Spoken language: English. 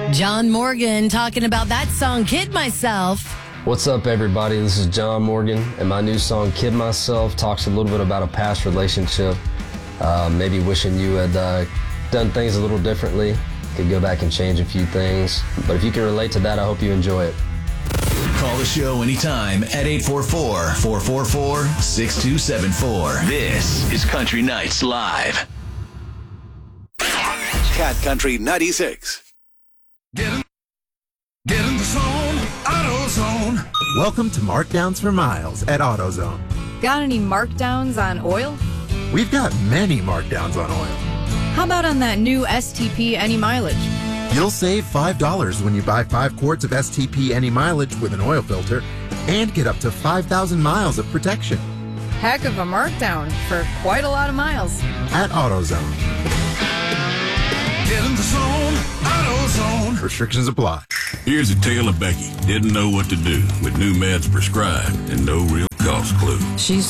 John Morgan talking about that song, Kid Myself. What's up, everybody? This is John Morgan, and my new song, Kid Myself, talks a little bit about a past relationship. Maybe wishing you had done things a little differently. Could go back and change a few things. But if you can relate to that, I hope you enjoy it. Call the show anytime at 844-444-6274. This is Country Nights Live. Cat Country 96. Get in the zone, AutoZone. Welcome to Markdowns for Miles at AutoZone. Got any markdowns on oil? We've got many markdowns on oil. How about on that new STP Any Mileage? You'll save $5 when you buy 5 quarts of STP Any Mileage with an oil filter and get up to 5,000 miles of protection. Heck of a markdown for quite a lot of miles. At AutoZone. Get in the zone, AutoZone. Restrictions apply. Here's a tale of Becky. Didn't know what to do with new meds prescribed and no real cost clue. She's